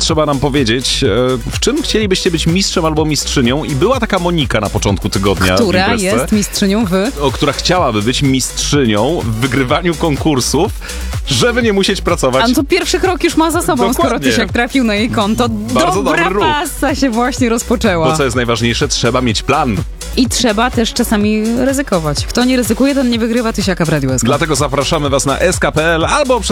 trzeba nam powiedzieć, w czym chcielibyście być mistrzem albo mistrzynią. I była taka Monika na początku tygodnia. Która jest mistrzynią która chciałaby być mistrzynią w wygrywaniu konkursów, żeby nie musieć pracować. A no to pierwszy krok już ma za sobą, Dokładnie. skoro Tysiak trafił na jej konto. Bardzo Dobra dobry ruch. pasa się właśnie rozpoczęła. Bo co jest najważniejsze, trzeba mieć plan. I trzeba też czasami ryzykować. Kto nie ryzykuje, ten nie wygrywa Tysiaka w Radiu SK. Dlatego zapraszamy was na sk.pl albo